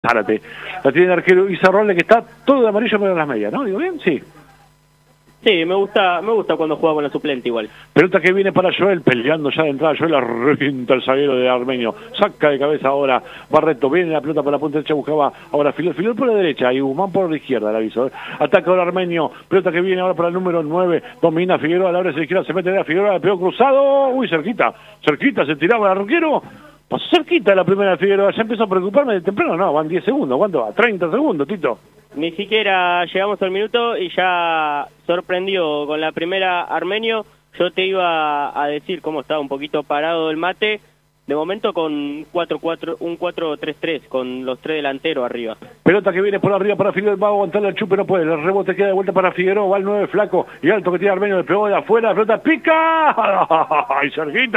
Zárate. La tiene el arquero Izarralde, que está todo de amarillo pero en las medias, ¿no? ¿Digo bien? Sí. Sí, me gusta cuando juega con la suplente igual. Pelota que viene para Joel, peleando ya de entrada. Joel arrepienta el zaguero de Armenio. Saca de cabeza ahora Barreto. Viene la pelota por la punta derecha, buscaba ahora Filol por la derecha y Guzmán por la izquierda, el aviso. Ataca ahora Armenio. Pelota que viene ahora para el número 9. Domina Figueroa, la abre hacia la izquierda, se mete a Figueroa, le pegó cruzado. Uy, cerquita, se tiraba el arquero. Pasó cerquita la primera de Figueroa. Ya empezó a preocuparme de temprano. No, van 10 segundos. ¿Cuánto va? 30 segundos, Tito. Ni siquiera llegamos al minuto y ya sorprendió con la primera Armenio. Yo te iba a decir cómo estaba un poquito parado el mate. De momento con un 4-3-3, con los tres delanteros arriba. Pelota que viene por arriba para Figueroa, va a aguantar el chupe, no puede. El rebote queda de vuelta para Figueroa, va el 9 flaco y alto que tiene Armenio, le pegó de afuera, la pelota pica. ¡Ay,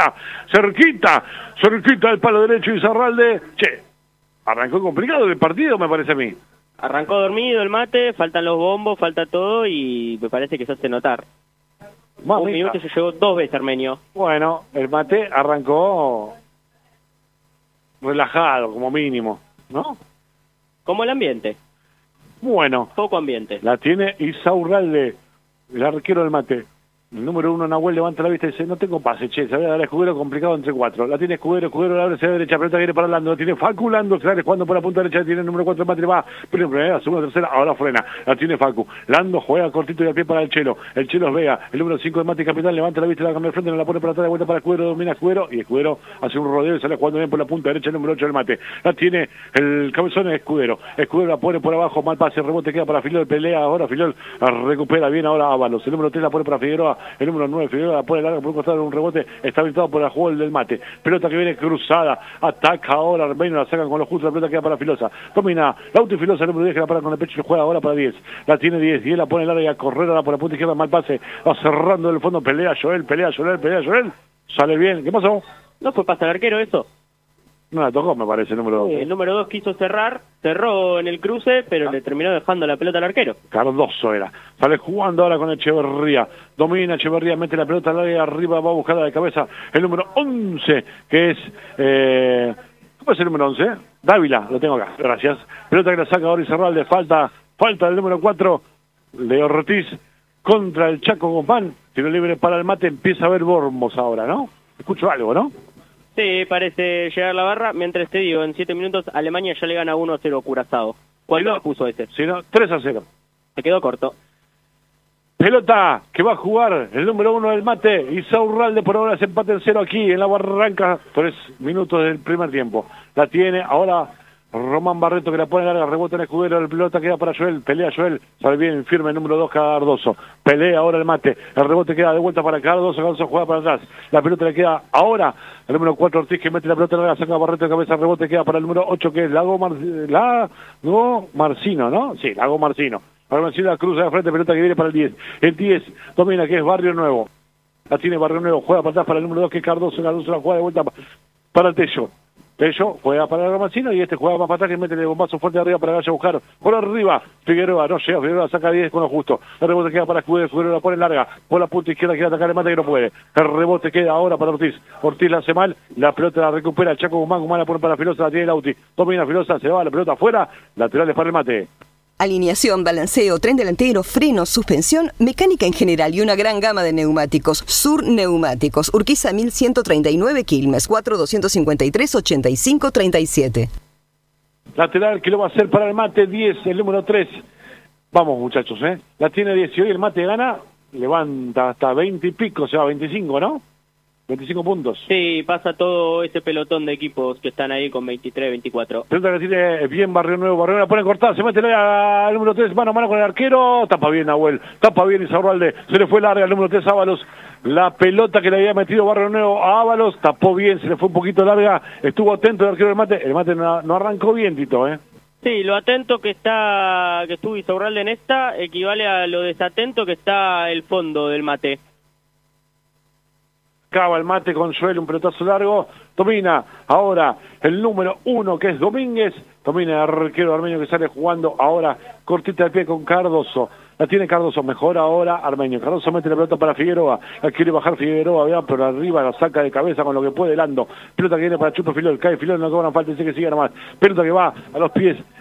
cerquita el palo derecho y Izarralde! Che, arrancó complicado el partido, me parece a mí. Arrancó dormido el mate, faltan los bombos, falta todo y me parece que se hace notar. Un minuto se llegó 2 veces Armenio. Bueno, el mate arrancó relajado, como mínimo, ¿no? Como el ambiente. Bueno. Poco ambiente. La tiene Izarralde, el arquero del mate. El número 1, Nahuel, levanta la vista y dice, no tengo pase, che, se va a dar a Escudero complicado entre 4. La tiene Escudero, la abre hacia la derecha, pelota viene para Lando, la tiene Facu, Lando, sale jugando por la punta derecha, tiene el número 4, el mate va, primera, segunda, tercera, ahora frena, la tiene Facu. Lando juega cortito y al pie para el Chelo es Vega, el número 5 de Mate Capital, levanta la vista, la cambia de frente, no la pone para atrás, de vuelta para Escudero, domina Escudero, y Escudero hace un rodeo y sale jugando bien por la punta derecha, el número 8 del mate. La tiene el cabezón de Escudero la pone por abajo, mal pase, rebote queda para Filol, pelea ahora, Filol recupera bien ahora Ábalos, el número 3 la pone para Figueroa, el número 9 Figueroa la pone larga por un costado, un rebote está habilitado por el juego del mate. Pelota que viene cruzada, ataca ahora Armenio, la sacan con los justos, la pelota queda para Filosa. Domina, Lauti Filosa, el número 10 que la para con el pecho y juega ahora para 10. La tiene 10 y él la pone larga y a correr ahora por la punta izquierda, mal pase, va cerrando el fondo, pelea Joel. Sale bien, ¿qué pasó? ¿No fue pase al arquero eso? No la tocó, me parece, el número 2. El número 2 quiso cerró en el cruce, pero le terminó dejando la pelota al arquero. Cardoso era. Sale jugando ahora con Echeverría. Domina Echeverría, mete la pelota al área arriba, va a buscarla de cabeza. El número 11, que es... ¿Cómo es el número 11? Dávila, lo tengo acá, gracias. Pelota que la saca ahora Izarralde, falta el número 4 de Ortiz contra el Chaco Guzmán. Tiro libre para el mate, empieza a ver Bormos ahora, ¿no? Escucho algo, ¿no? Sí, parece llegar la barra. Mientras te digo, en 7 minutos Alemania ya le gana 1-0 a Curazao. ¿Cuánto puso ese? Si no, 3-0. Se quedó corto. Pelota que va a jugar el número 1 del mate. Izarralde por ahora se empate en 0 aquí en la Barranca. 3 minutos del primer tiempo. La tiene ahora Román Barreto que la pone larga, rebota en Escudero, el pelota queda para Joel, pelea Joel, sale bien firme el número 2 Cardoso, pelea ahora el mate, el rebote queda de vuelta para Cardoso juega para atrás, la pelota le queda ahora el número 4 Ortiz que mete la pelota larga, saca Barreto de cabeza, el rebote queda para el número 8 que es Lago Marcino, ¿no? Sí, Lago Marcino. Lago Marcino la cruza de frente, pelota que viene para el 10. El 10 domina que es Barrio Nuevo. La tiene Barrio Nuevo, juega para atrás para el número 2 que es Cardoso la juega de vuelta para el Tello juega para el Ramacino y juega más para atrás que mete el bombazo fuerte arriba para que vaya a buscar por arriba. Figueroa no llega, Figueroa saca 10 con lo justo. El rebote queda para Escudero la pone larga por la punta izquierda, quiere atacar el mate que no puede. El rebote queda ahora para Ortiz la hace mal, la pelota la recupera el Chaco Guzmán la pone para Filosa, la tiene Lauti, domina Filosa, se va la pelota afuera, laterales para el mate. Alineación, balanceo, tren delantero, frenos, suspensión, mecánica en general y una gran gama de neumáticos. Sur Neumáticos, Urquiza 1139 Quilmes, 4253-8537. Lateral que lo va a hacer para el mate, 10, el número 3. Vamos muchachos, la tiene 10 y hoy el mate gana, levanta hasta 20 y pico, o sea, 25, ¿no? 25 puntos. Sí, pasa todo ese pelotón de equipos que están ahí con 23, 24. Pelota que tiene bien Barrio Nuevo la pone cortada, se mete al número 3, mano a mano con el arquero, tapa bien Nahuel, tapa bien Izarralde, se le fue larga al número 3 Ábalos, la pelota que le había metido Barrio Nuevo a Ábalos, tapó bien, se le fue un poquito larga, estuvo atento el arquero del mate, el mate no arrancó bien, Tito, Sí, lo atento que estuvo Izarralde en esta equivale a lo desatento que está el fondo del mate. Acaba el mate con Joel, un pelotazo largo, domina ahora el número 1 que es Domínguez, domina el arquero Armenio que sale jugando ahora cortita de pie con Cardoso, la tiene Cardoso, mejor ahora Armenio, Cardoso mete la pelota para Figueroa, la quiere bajar Figueroa, vean, pero arriba la saca de cabeza con lo que puede Lando, pelota que viene para Chupo Filol, cae Filol, no cobran falta, dice que siga nomás, pelota que va a los pies